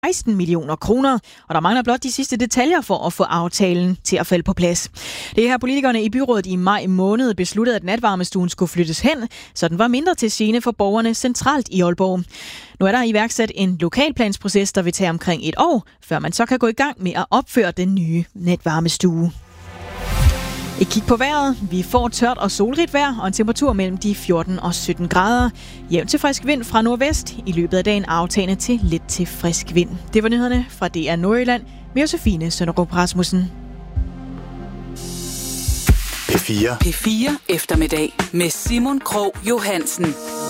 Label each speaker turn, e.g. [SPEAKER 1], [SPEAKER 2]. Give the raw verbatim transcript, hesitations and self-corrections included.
[SPEAKER 1] seksten millioner kroner, og der mangler blot de sidste detaljer for at få aftalen til at falde på plads. Det er her politikerne i byrådet i maj måned besluttede, at natvarmestuen skulle flyttes hen, så den var mindre til gene for borgerne centralt i Aalborg. Nu er der iværksat en lokalplansproces, der vil tage omkring et år, før man så kan gå i gang med at opføre den nye natvarmestue. Et kig på vejret. Vi får tørt og solrigt vejr og en temperatur mellem de fjorten og sytten grader. Jævn til frisk vind fra nordvest. I løbet af dagen aftagende til lidt til frisk vind. Det var nyhederne fra D R Nordjylland med Josefine Søndergaard Rasmussen.
[SPEAKER 2] P fire.
[SPEAKER 3] P fire eftermiddag med Simon Krog Johansen.